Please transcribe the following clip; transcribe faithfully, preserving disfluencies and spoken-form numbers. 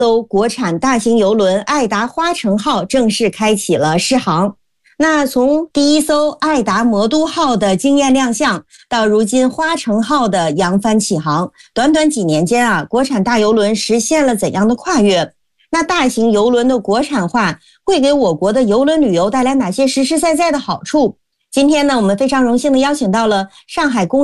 艘国产大型邮轮爱达花城号正式开启了试航。那从第一艘爱达魔都号的惊艳亮相，到如今花城号的扬帆起航，短短几年间啊，国产大邮轮实现了怎样的跨越？那大型邮轮的国产化会给我国的邮轮旅游带来哪些实实在在的好处？今天呢，我们非常荣幸的邀请到了上海公